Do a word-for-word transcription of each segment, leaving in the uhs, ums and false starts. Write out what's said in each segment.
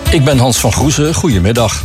Ik ben Hans van Groezen, goedemiddag.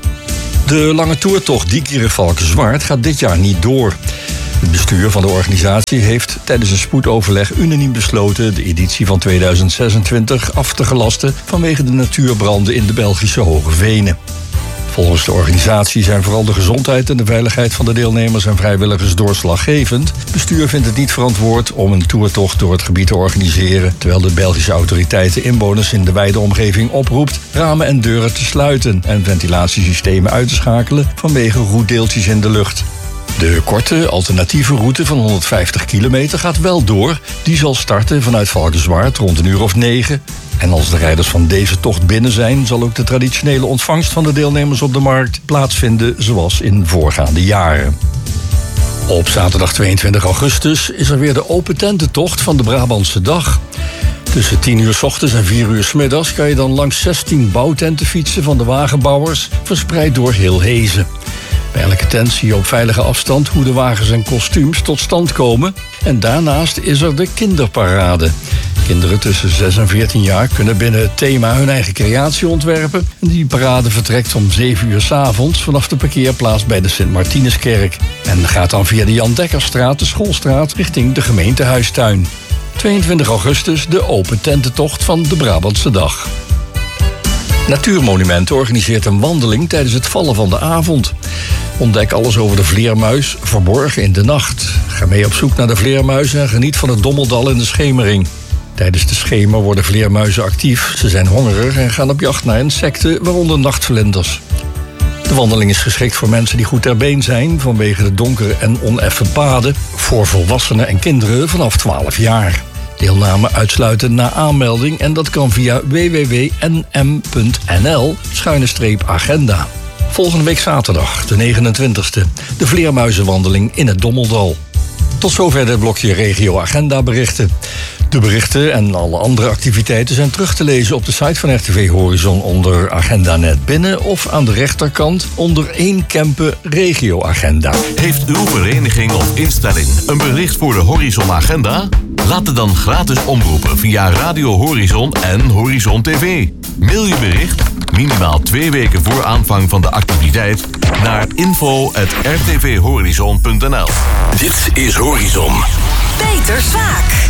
De lange toertocht Diekeren-Valkenswaard gaat dit jaar niet door. Het bestuur van de organisatie heeft tijdens een spoedoverleg unaniem besloten de editie van tweeduizend zesentwintig af te gelasten vanwege de natuurbranden in de Belgische Hoge Venen. Volgens de organisatie zijn vooral de gezondheid en de veiligheid van de deelnemers en vrijwilligers doorslaggevend. Het bestuur vindt het niet verantwoord om een toertocht door het gebied te organiseren, terwijl de Belgische autoriteiten inwoners in de wijde omgeving oproept ramen en deuren te sluiten en ventilatiesystemen uit te schakelen vanwege roetdeeltjes in de lucht. De korte, alternatieve route van honderdvijftig kilometer gaat wel door. Die zal starten vanuit Valkenswaard rond een uur of negen. En als de rijders van deze tocht binnen zijn, zal ook de traditionele ontvangst van de deelnemers op de markt plaatsvinden zoals in voorgaande jaren. Op zaterdag tweeëntwintig augustus is er weer de open tententocht van de Brabantse Dag. Tussen tien uur 's ochtends en vier uur 's middags kan je dan langs zestien bouwtenten fietsen van de wagenbouwers, verspreid door heel Hezen. Bij elke tent zie je op veilige afstand hoe de wagens en kostuums tot stand komen. En daarnaast is er de kinderparade. Kinderen tussen zes en veertien jaar kunnen binnen het thema hun eigen creatie ontwerpen. En die parade vertrekt om zeven uur 's avonds vanaf de parkeerplaats bij de Sint-Martinuskerk. En gaat dan via de Jan Dekkerstraat, de Schoolstraat, richting de gemeentehuistuin. tweeëntwintig augustus, de open tententocht van de Brabantse Dag. Natuurmonumenten organiseert een wandeling tijdens het vallen van de avond. Ontdek alles over de vleermuis, verborgen in de nacht. Ga mee op zoek naar de vleermuizen en geniet van het Dommeldal in de schemering. Tijdens de schemer worden vleermuizen actief. Ze zijn hongerig en gaan op jacht naar insecten, waaronder nachtvlinders. De wandeling is geschikt voor mensen die goed ter been zijn vanwege de donkere en oneffen paden. Voor volwassenen en kinderen vanaf twaalf jaar. Deelname uitsluiten na aanmelding en dat kan via w w w punt n m punt n l schuine streep agenda. Volgende week zaterdag, de negenentwintigste, de vleermuizenwandeling in het Dommeldal. Tot zover dit blokje Regio Agenda berichten. De berichten en alle andere activiteiten zijn terug te lezen op de site van R T V Horizon onder Agenda Net Binnen of aan de rechterkant onder één Kempen Regio Agenda. Heeft uw vereniging of instelling een bericht voor de Horizon Agenda? Laat het dan gratis omroepen via Radio Horizon en Horizon T V. Mail je bericht, minimaal twee weken voor aanvang van de activiteit, naar info at r t v horizon punt n l. Dit is Horizon. Peter Swaak.